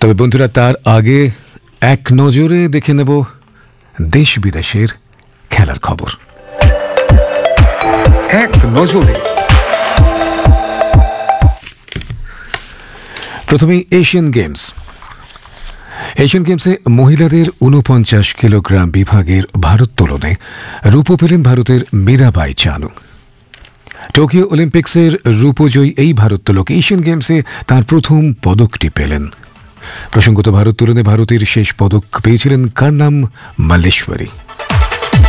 তবে বন্ধুরা, তার আগে এক নজরে দেখে নেব দেশ বিদেশের খেলার খবর। এক নজরে প্রথমেই এশিয়ান গেমসে মহিলাদের ৪৯ কিলোগ্রাম বিভাগের ভারোত্তোলনে রূপো পেলেন ভারতের মীরাবাই চানু। টোকিও অলিম্পিক্সের রূপজয়ী এই ভারোত্তোলক এশিয়ান গেমসে তার প্রথম পদকটি পেলেন। প্রসঙ্গত, ভারোত্তোলনে ভারতের শেষ পদক পেয়েছিলেন কারনাম মাল্লেশ্বরী।